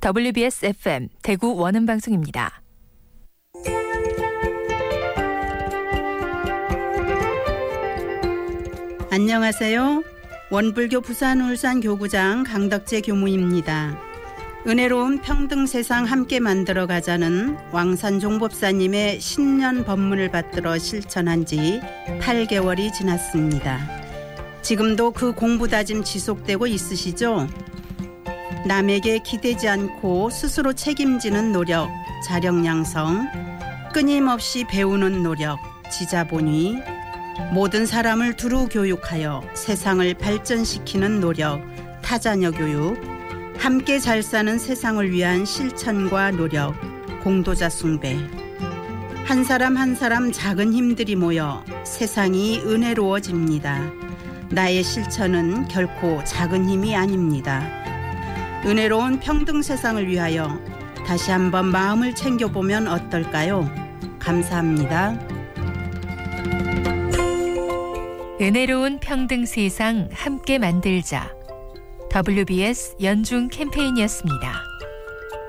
WBS FM 대구 원음방송입니다. 안녕하세요. 원불교 부산 울산 교구장 강덕재 교무입니다. 은혜로운 평등 세상 함께 만들어 가자는 왕산 종법사님의 신년 법문을 받들어 실천한 지 8개월이 지났습니다. 지금도 그 공부 다짐 지속되고 있으시죠? 남에게 기대지 않고 스스로 책임지는 노력, 자력 양성, 끊임없이 배우는 노력, 지자본위, 모든 사람을 두루 교육하여 세상을 발전시키는 노력, 타자녀 교육, 함께 잘 사는 세상을 위한 실천과 노력, 공도자 숭배. 한 사람 한 사람 작은 힘들이 모여 세상이 은혜로워집니다. 나의 실천은 결코 작은 힘이 아닙니다. 은혜로운 평등 세상을 위하여 다시 한번 마음을 챙겨보면 어떨까요? 감사합니다. 은혜로운 평등 세상 함께 만들자. WBS 연중 캠페인이었습니다.